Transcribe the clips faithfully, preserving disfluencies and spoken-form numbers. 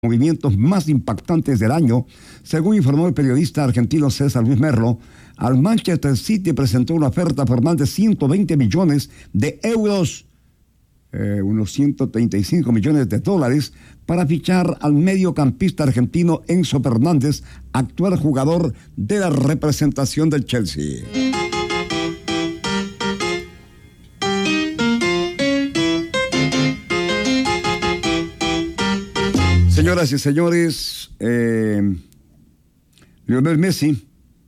movimientos más impactantes del año, según informó el periodista argentino César Luis Merlo. Al Manchester City presentó una oferta por más de ciento veinte millones de euros, eh, unos ciento treinta y cinco millones de dólares, para fichar al mediocampista argentino Enzo Fernández, actual jugador de la representación del Chelsea. Señoras y señores, eh, Lionel Messi,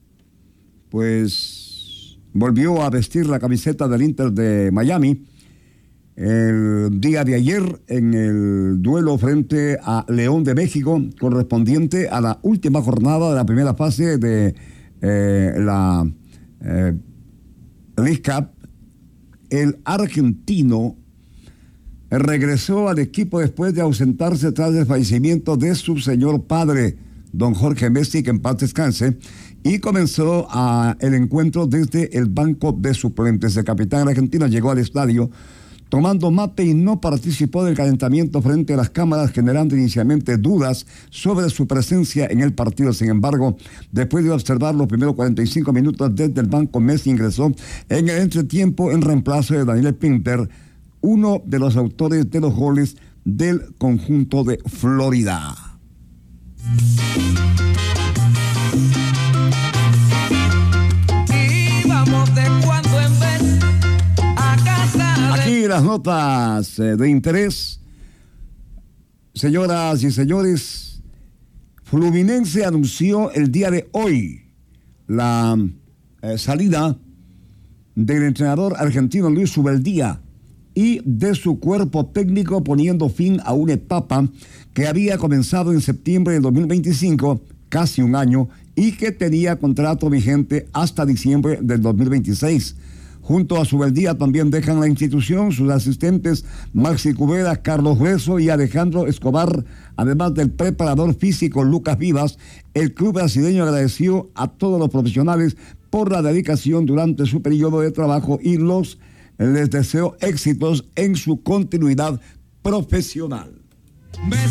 pues, volvió a vestir la camiseta del Inter de Miami el día de ayer en el duelo frente a León de México, correspondiente a la última jornada de la primera fase de eh, la eh, League Cup. El argentino regresó al equipo después de ausentarse tras el fallecimiento de su señor padre, don Jorge Messi, que en paz descanse, y comenzó a el encuentro desde el banco de suplentes. El capitán argentino llegó al estadio tomando mate y no participó del calentamiento frente a las cámaras, generando inicialmente dudas sobre su presencia en el partido. Sin embargo, después de observar los primeros cuarenta y cinco minutos desde el banco, Messi ingresó en el entretiempo en reemplazo de Daniel Pinter, uno de los autores de los goles del conjunto de Florida. Y vamos de cuando en vez a casa de... Aquí las notas eh, de interés. Señoras y señores, Fluminense anunció el día de hoy la eh, salida del entrenador argentino Luis Ubeldía y de su cuerpo técnico, poniendo fin a una etapa que había comenzado en septiembre de dos mil veinticinco, casi un año, y que tenía contrato vigente hasta diciembre del dos mil veintiséis. Junto a Ubeldía también dejan la institución sus asistentes Maxi Cubera, Carlos Grueso y Alejandro Escobar, además del preparador físico Lucas Vivas. El club brasileño agradeció a todos los profesionales por la dedicación durante su periodo de trabajo y los les deseo éxitos en su continuidad profesional.